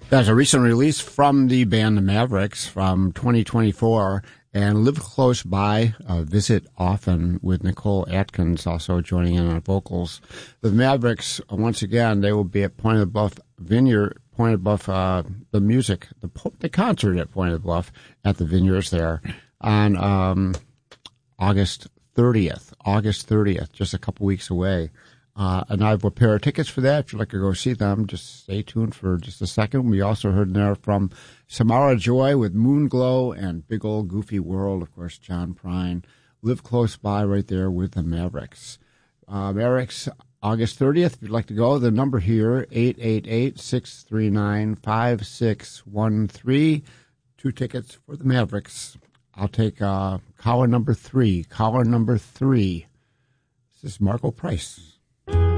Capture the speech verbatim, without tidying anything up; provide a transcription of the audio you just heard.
There's a recent release from the band The Mavericks from twenty twenty-four, and Live Close By, uh, Visit Often, with Nicole Atkins also joining in on vocals. The Mavericks, once again, they will be at Point of the Bluff Vineyard, Point of the Bluff, uh, the music, the, the concert at Point of the Bluff at the Vineyards there on um, August thirtieth. August thirtieth, just a couple weeks away. Uh, and I have a pair of tickets for that. If you'd like to go see them, just stay tuned for just a second. We also heard there from Samara Joy with Moonglow and Big Old Goofy World, of course, John Prine. Live Close By right there with the Mavericks. Uh, Mavericks, August thirtieth, if you'd like to go, the number here, eight eight eight, six three nine, five six one three. Two tickets for the Mavericks. I'll take uh, caller number three. Caller number three. This is Marco Price.